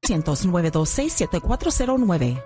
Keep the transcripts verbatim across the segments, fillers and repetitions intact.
nueve dos seis, siete cuatro cero nueve.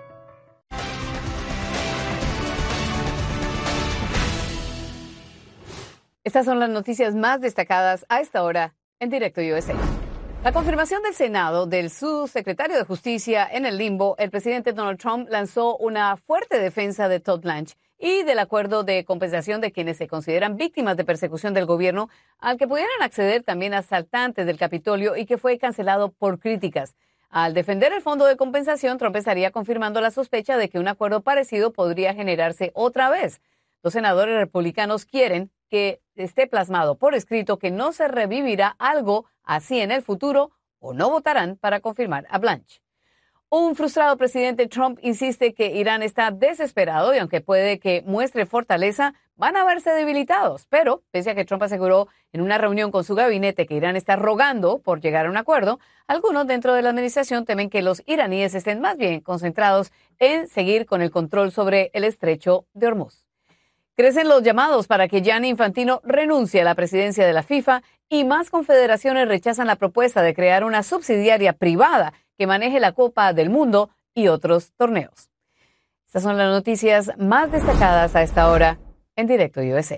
Estas son las noticias más destacadas a esta hora en Directo U S A. La confirmación del Senado del subsecretario de Justicia en el limbo, el presidente Donald Trump lanzó una fuerte defensa de Todd Blanche y del acuerdo de compensación de quienes se consideran víctimas de persecución del gobierno, al que pudieran acceder también asaltantes del Capitolio y que fue cancelado por críticas. Al defender el fondo de compensación, Trump estaría confirmando la sospecha de que un acuerdo parecido podría generarse otra vez. Los senadores republicanos quieren que esté plasmado por escrito que no se revivirá algo así en el futuro o no votarán para confirmar a Blanche. Un frustrado presidente Trump insiste que Irán está desesperado y aunque puede que muestre fortaleza, van a verse debilitados. Pero, pese a que Trump aseguró en una reunión con su gabinete que Irán está rogando por llegar a un acuerdo, algunos dentro de la administración temen que los iraníes estén más bien concentrados en seguir con el control sobre el estrecho de Hormuz. Crecen los llamados para que Gianni Infantino renuncie a la presidencia de la FIFA y más confederaciones rechazan la propuesta de crear una subsidiaria privada que maneje la Copa del Mundo y otros torneos. Estas son las noticias más destacadas a esta hora en Directo U S A.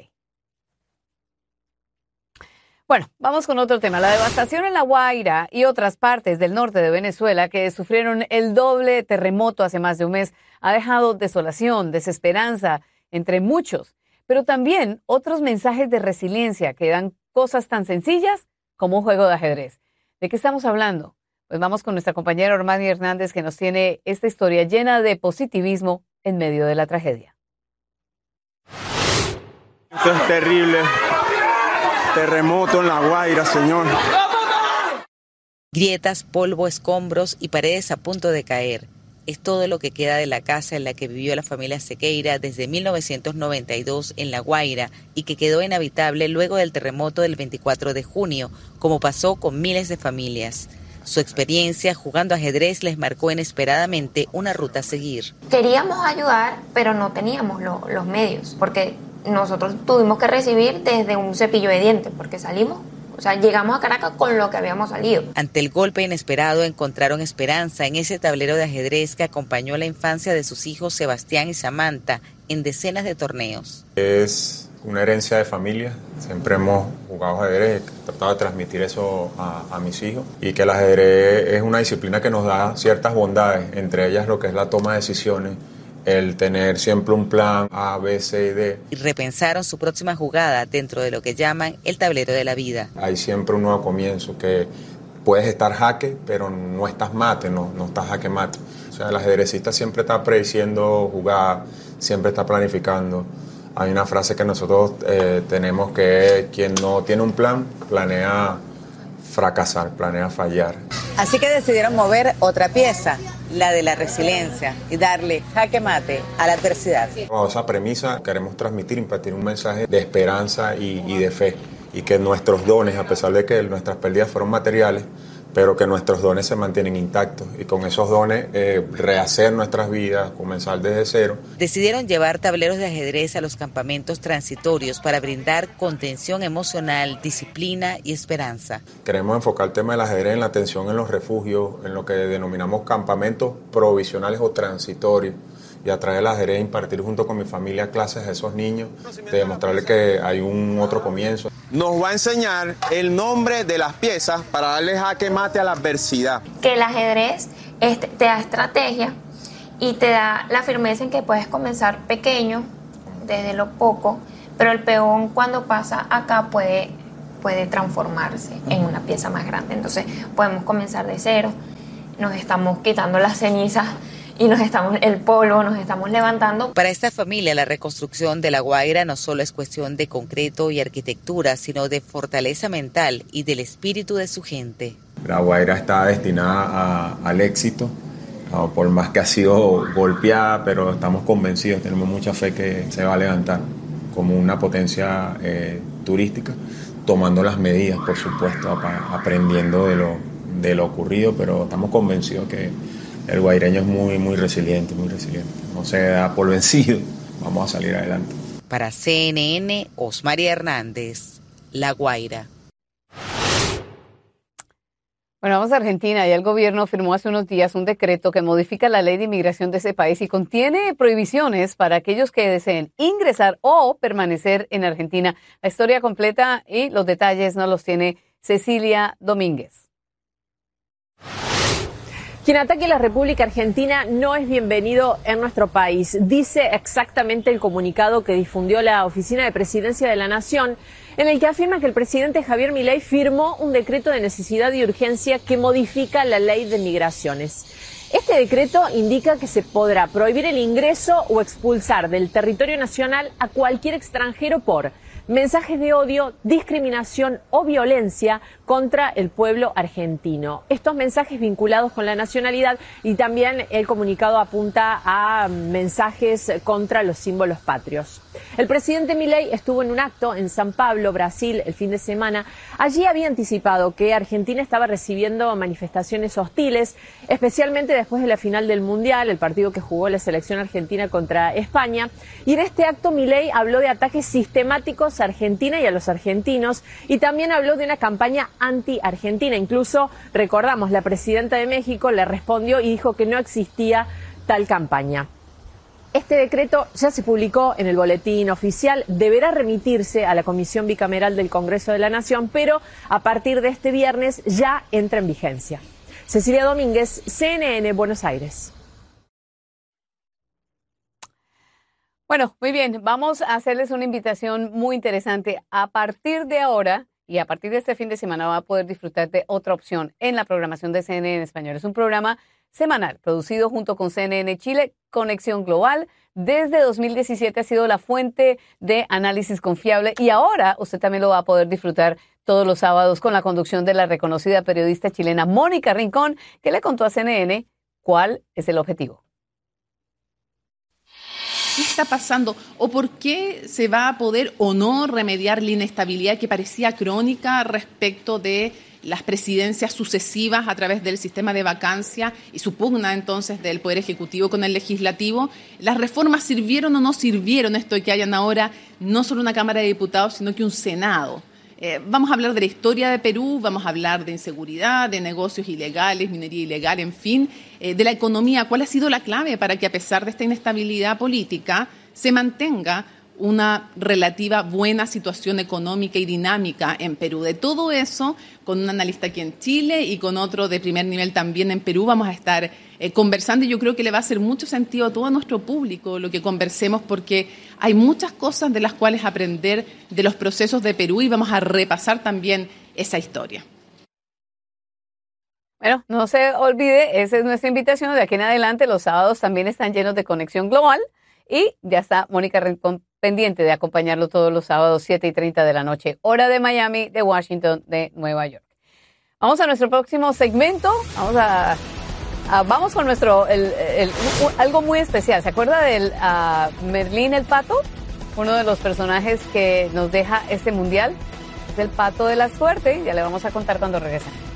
Bueno, vamos con otro tema. La devastación en La Guaira y otras partes del norte de Venezuela que sufrieron el doble terremoto hace más de un mes ha dejado desolación, desesperanza entre muchos, pero también otros mensajes de resiliencia que dan cosas tan sencillas como un juego de ajedrez. ¿De qué estamos hablando? Pues vamos con nuestra compañera Ormani Hernández, que nos tiene esta historia llena de positivismo en medio de la tragedia. Esto es terrible. Terremoto en La Guaira, señor. Grietas, polvo, escombros y paredes a punto de caer. Es todo lo que queda de la casa en la que vivió la familia Sequeira desde mil novecientos noventa y dos en La Guaira y que quedó inhabitable luego del terremoto del veinticuatro de junio, como pasó con miles de familias. Su experiencia jugando ajedrez les marcó inesperadamente una ruta a seguir. Queríamos ayudar, pero no teníamos lo, los medios, porque nosotros tuvimos que recibir desde un cepillo de dientes, porque salimos, o sea, llegamos a Caracas con lo que habíamos salido. Ante el golpe inesperado encontraron esperanza en ese tablero de ajedrez que acompañó la infancia de sus hijos Sebastián y Samantha en decenas de torneos. Es una herencia de familia, siempre hemos jugado ajedrez, he tratado de transmitir eso a, a mis hijos y que el ajedrez es una disciplina que nos da ciertas bondades, entre ellas lo que es la toma de decisiones, el tener siempre un plan A, B, C y D. Y repensaron su próxima jugada dentro de lo que llaman el tablero de la vida. Hay siempre un nuevo comienzo, que puedes estar jaque, pero no estás mate, no, no estás jaque mate. O sea, el ajedrecista siempre está prediciendo jugar, siempre está planificando. Hay una frase que nosotros eh, tenemos que es, quien no tiene un plan, planea fracasar, planea fallar. Así que decidieron mover otra pieza, la de la resiliencia, y darle jaque mate a la adversidad. Con esa premisa queremos transmitir, impartir un mensaje de esperanza y, y de fe, y que nuestros dones, a pesar de que nuestras pérdidas fueron materiales, pero que nuestros dones se mantienen intactos y con esos dones eh, rehacer nuestras vidas, comenzar desde cero. Decidieron llevar tableros de ajedrez a los campamentos transitorios para brindar contención emocional, disciplina y esperanza. Queremos enfocar el tema del ajedrez en la atención en los refugios, en lo que denominamos campamentos provisionales o transitorios, y a través del ajedrez impartir junto con mi familia clases a esos niños, de demostrarles que hay un otro comienzo. Nos va a enseñar el nombre de las piezas para darle jaque mate a la adversidad. Que el ajedrez este, te da estrategia y te da la firmeza en que puedes comenzar pequeño, desde lo poco, pero el peón cuando pasa acá puede, puede transformarse en una pieza más grande. Entonces podemos comenzar de cero, nos estamos quitando las cenizas y nos estamos, el polvo, nos estamos levantando. Para esta familia, la reconstrucción de La Guaira no solo es cuestión de concreto y arquitectura, sino de fortaleza mental y del espíritu de su gente. La Guaira está destinada a, al éxito, no, por más que ha sido golpeada, pero estamos convencidos, tenemos mucha fe que se va a levantar como una potencia eh, turística, tomando las medidas, por supuesto, aprendiendo de lo, de lo ocurrido, pero estamos convencidos que el guaireño es muy, muy resiliente, muy resiliente. No se da por vencido. Vamos a salir adelante. Para C N N, Osmaria Hernández, La Guaira. Bueno, vamos a Argentina y el gobierno firmó hace unos días un decreto que modifica la ley de inmigración de ese país y contiene prohibiciones para aquellos que deseen ingresar o permanecer en Argentina. La historia completa y los detalles nos los tiene Cecilia Domínguez. Quien ataque la República Argentina no es bienvenido en nuestro país, dice exactamente el comunicado que difundió la Oficina de Presidencia de la Nación, en el que afirma que el presidente Javier Milei firmó un decreto de necesidad y urgencia que modifica la ley de migraciones. Este decreto indica que se podrá prohibir el ingreso o expulsar del territorio nacional a cualquier extranjero por mensajes de odio, discriminación o violencia contra el pueblo argentino. Estos mensajes vinculados con la nacionalidad, y también el comunicado apunta a mensajes contra los símbolos patrios. El presidente Milei estuvo en un acto en San Pablo, Brasil, el fin de semana. Allí había anticipado que Argentina estaba recibiendo manifestaciones hostiles, especialmente después de la final del Mundial, el partido que jugó la selección argentina contra España. Y en este acto Milei habló de ataques sistemáticos a Argentina y a los argentinos, y también habló de una campaña anti-argentina. Incluso, recordamos, la presidenta de México le respondió y dijo que no existía tal campaña. Este decreto ya se publicó en el boletín oficial, deberá remitirse a la Comisión Bicameral del Congreso de la Nación, pero a partir de este viernes ya entra en vigencia. Cecilia Domínguez, C N N, Buenos Aires. Bueno, muy bien, vamos a hacerles una invitación muy interesante. A partir de ahora y a partir de este fin de semana va a poder disfrutar de otra opción en la programación de C N N en español. Es un programa semanal producido junto con C N N Chile, Conexión Global. Desde dos mil diecisiete ha sido la fuente de análisis confiable y ahora usted también lo va a poder disfrutar todos los sábados con la conducción de la reconocida periodista chilena Mónica Rincón, que le contó a C N N cuál es el objetivo. ¿Qué está pasando? ¿O por qué se va a poder o no remediar la inestabilidad que parecía crónica respecto de las presidencias sucesivas a través del sistema de vacancia y su pugna entonces del Poder Ejecutivo con el Legislativo? ¿Las reformas sirvieron o no sirvieron esto de que hayan ahora no solo una Cámara de Diputados, sino que un Senado? Eh, vamos a hablar de la historia de Perú, vamos a hablar de inseguridad, de negocios ilegales, minería ilegal, en fin, eh, de la economía. ¿Cuál ha sido la clave para que a pesar de esta inestabilidad política se mantenga una relativa buena situación económica y dinámica en Perú? De todo eso, con un analista aquí en Chile y con otro de primer nivel también en Perú, vamos a estar eh, conversando, y yo creo que le va a hacer mucho sentido a todo nuestro público lo que conversemos, porque hay muchas cosas de las cuales aprender de los procesos de Perú y vamos a repasar también esa historia. Bueno, no se olvide, esa es nuestra invitación. De aquí en adelante, los sábados también están llenos de Conexión Global y ya está Mónica Rincón pendiente de acompañarlo todos los sábados, siete y treinta de la noche, hora de Miami, de Washington, de Nueva York. Vamos a nuestro próximo segmento. Vamos a, a vamos con nuestro el, el, algo muy especial. ¿Se acuerda del uh, Merlín el Pato? Uno de los personajes que nos deja este mundial es el Pato de la Suerte. Ya le vamos a contar cuando regresen.